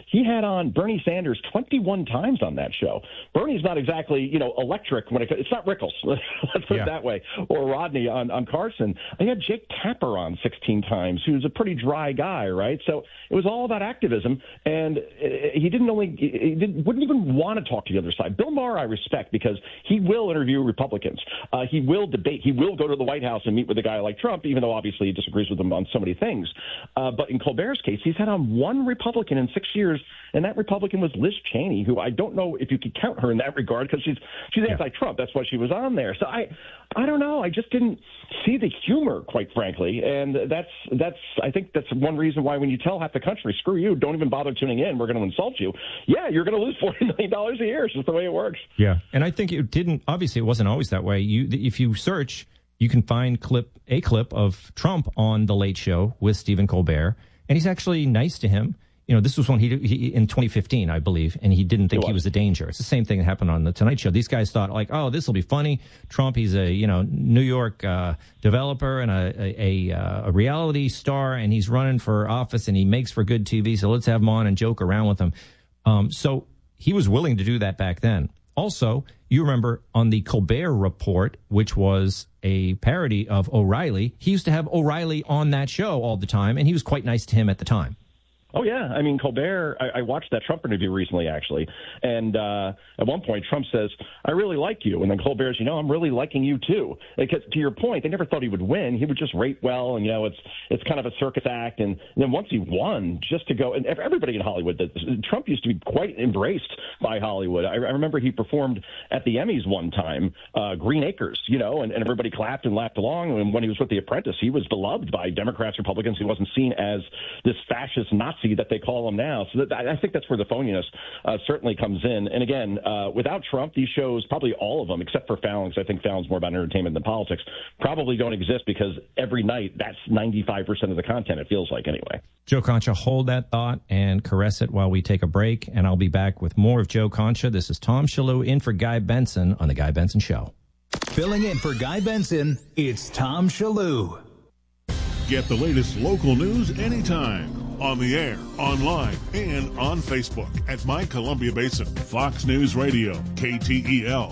he had on Bernie Sanders 21 times on that show. Bernie's not exactly, electric when it's not Rickles, let's put it that way, or Rodney on Carson. He had Jake Tapper on 16 times, who's a pretty dry guy, right? So it was all about activism, and he wouldn't even want to talk to the other side. Bill Maher I respect because he will interview Republicans. He will debate. He will go to the White House and meet with a guy like Trump, even though obviously he disagrees with him on so many things. But in Colbert's case, he's had on one Republican in 6 years, and that Republican was Liz Cheney, who I don't know if you could count her in that regard because she's anti-Trump. That's why she was on there. So I don't know. I just didn't see the humor, quite frankly, and I think that's one reason why when you tell half the country, screw you, don't even bother tuning in, we're going to insult you. Yeah, you're going to lose $40 million a year. It's just the way it works. Yeah, and I think obviously it wasn't always that way. If you search, you can find a clip of Trump on The Late Show with Stephen Colbert, and he's actually nice to him. This was when he in 2015, I believe, and he didn't think he was a danger. It's the same thing that happened on The Tonight Show. These guys thought, like, oh, this will be funny. Trump, he's a New York developer and a reality star, and he's running for office, and he makes for good TV, so let's have him on and joke around with him. So he was willing to do that back then. Also, you remember on the Colbert Report, which was a parody of O'Reilly, he used to have O'Reilly on that show all the time, and he was quite nice to him at the time. Oh, yeah. I mean, Colbert, I watched that Trump interview recently, actually. And at one point, Trump says, I really like you. And then Colbert's, I'm really liking you, too. Because to your point, they never thought he would win. He would just rate well. And, it's kind of a circus act. And then once he won, just to go, and everybody in Hollywood, Trump used to be quite embraced by Hollywood. I remember he performed at the Emmys one time, Green Acres, and everybody clapped and laughed along. And when he was with The Apprentice, he was beloved by Democrats, Republicans. He wasn't seen as this fascist Nazi that they call him now. So I think that's where the phoniness certainly comes in. And again, without Trump, these shows, probably all of them, except for Fallon, because I think Fallon's more about entertainment than politics, probably don't exist because every night that's 95% of the content, it feels like anyway. Joe Concha, hold that thought and caress it while we take a break, and I'll be back with more of Joe Concha. This is Tom Shalhoub in for Guy Benson on The Guy Benson Show. Filling in for Guy Benson, it's Tom Shalhoub. Get the latest local news anytime. On the air, online, and on Facebook at My Columbia Basin, Fox News Radio, KTEL.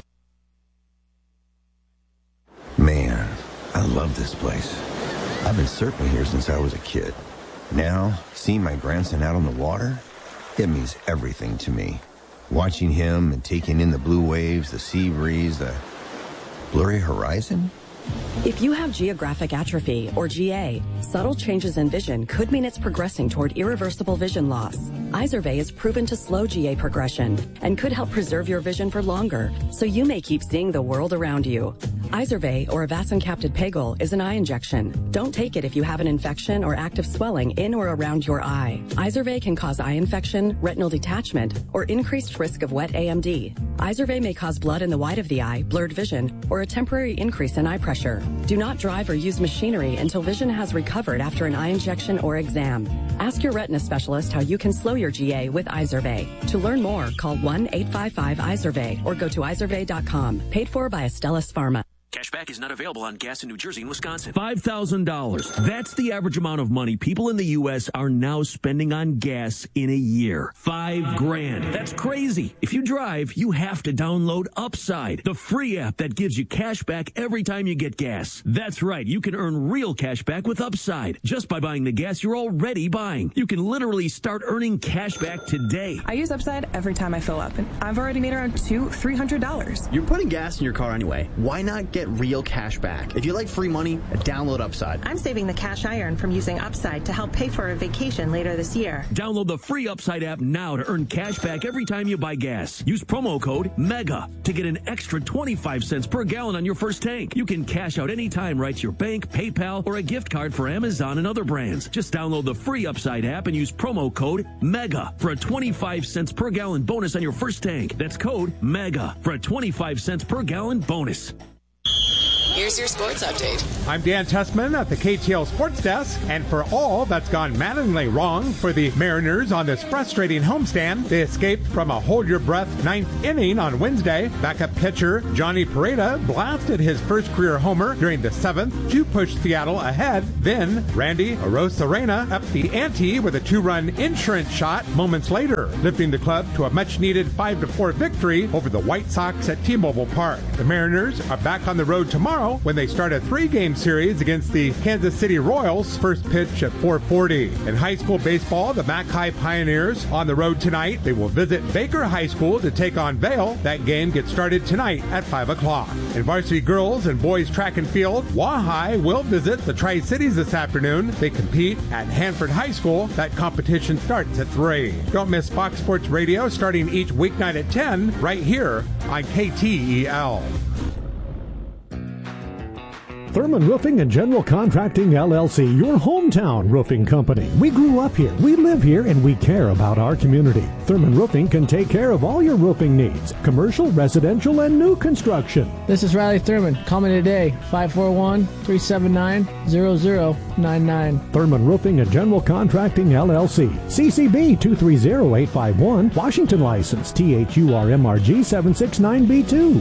Man, I love this place. I've been surfing here since I was a kid. Now, seeing my grandson out on the water, it means everything to me. Watching him and taking in the blue waves, the sea breeze, the blurry horizon. If you have geographic atrophy, or GA, subtle changes in vision could mean it's progressing toward irreversible vision loss. Izervay is proven to slow GA progression and could help preserve your vision for longer, so you may keep seeing the world around you. Izervay, or avacincaptad pegol, is an eye injection. Don't take it if you have an infection or active swelling in or around your eye. Izervay can cause eye infection, retinal detachment, or increased risk of wet AMD. Izervay may cause blood in the white of the eye, blurred vision, or a temporary increase in eye pressure. Do not drive or use machinery until vision has recovered after an eye injection or exam. Ask your retina specialist how you can slow your GA with Izervay. To learn more, call 1-855-IZERVAY or go to izervay.com. Paid for by Astellas Pharma. Cashback is not available on gas in New Jersey and Wisconsin. $5,000. That's the average amount of money people in the U.S. are now spending on gas in a year. $5,000. That's crazy. If you drive, you have to download Upside, the free app that gives you cash back every time you get gas. That's right. You can earn real cash back with Upside just by buying the gas you're already buying. You can literally start earning cash back today. I use Upside every time I fill up, and I've already made around $200-$300. You're putting gas in your car anyway. Why not get real cash back? If you like free money, download Upside. I'm saving the cash I earn from using Upside to help pay for a vacation later this year. Download the free Upside app now to earn cash back every time you buy gas. Use promo code MEGA to get an extra 25 cents per gallon on your first tank. You can cash out anytime right to your bank, PayPal, or a gift card for Amazon and other brands. Just download the free Upside app and use promo code MEGA for a 25 cents per gallon bonus on your first tank. That's code MEGA for a 25 cents per gallon bonus. here's your sports update. I'm Dan Tessman at the KTL Sports Desk, and for all that's gone maddeningly wrong for the Mariners on this frustrating homestand, they escaped from a hold-your-breath ninth inning on Wednesday. Backup pitcher Johnny Pereda blasted his first career homer during the seventh to push Seattle ahead. Then Randy Arozarena upped the ante with a two-run insurance shot moments later, lifting the club to a much-needed 5-4 victory over the White Sox at T-Mobile Park. The Mariners are back on the road tomorrow when they start a 3-game series against the Kansas City Royals, first pitch at 4:40. In high school baseball, the Mac High Pioneers on the road tonight. They will visit Baker High School to take on Vail. That game gets started tonight at 5 o'clock. In varsity girls and boys track and field, Wahai will visit the Tri-Cities this afternoon. They compete at Hanford High School. That competition starts at 3. Don't miss Fox Sports Radio starting each weeknight at 10 right here on KTEL. Thurman Roofing and General Contracting, LLC, your hometown roofing company. We grew up here, we live here, and we care about our community. Thurman Roofing can take care of all your roofing needs, commercial, residential, and new construction. This is Riley Thurman. Call me today, 541-379-0099. Thurman Roofing and General Contracting, LLC, CCB 230851, Washington license, THURMRG 769B2.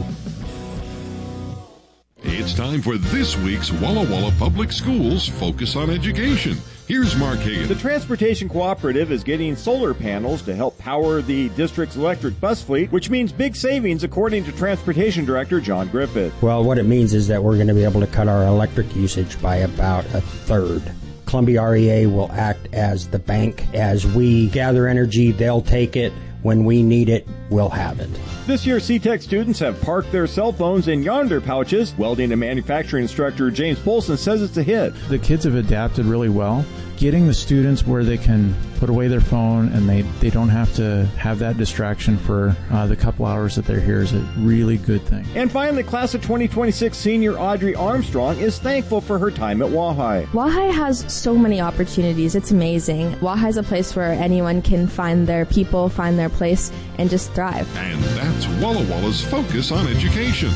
It's time for this week's Walla Walla Public Schools Focus on Education. Here's Mark Higgins. The Transportation Cooperative is getting solar panels to help power the district's electric bus fleet, which means big savings, according to Transportation Director John Griffith. Well, what it means is that we're going to be able to cut our electric usage by about a third. Columbia REA will act as the bank. As we gather energy, they'll take it. When we need it, we'll have it. This year, C-Tech students have parked their cell phones in Yonder pouches. Welding and manufacturing instructor James Polson says it's a hit. The kids have adapted really well. Getting the students where they can put away their phone and they don't have to have that distraction for the couple hours that they're here is a really good thing. And finally, class of 2026 senior Audrey Armstrong is thankful for her time at Wahai. Wahai has so many opportunities. It's amazing. Wahai is a place where anyone can find their people, find their place, and just thrive. And that's Walla Walla's Focus on Education.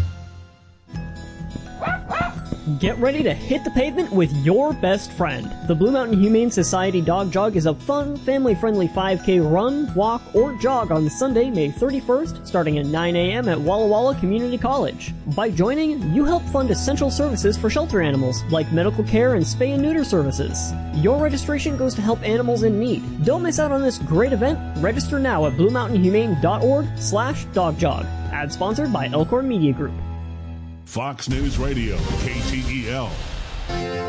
Get ready to hit the pavement with your best friend. The Blue Mountain Humane Society Dog Jog is a fun, family-friendly 5K run, walk, or jog on Sunday, May 31st, starting at 9 a.m. at Walla Walla Community College. By joining, you help fund essential services for shelter animals, like medical care and spay and neuter services. Your registration goes to help animals in need. Don't miss out on this great event. Register now at bluemountainhumane.org/dogjog. Ad sponsored by Elkhorn Media Group. Fox News Radio, KTEL.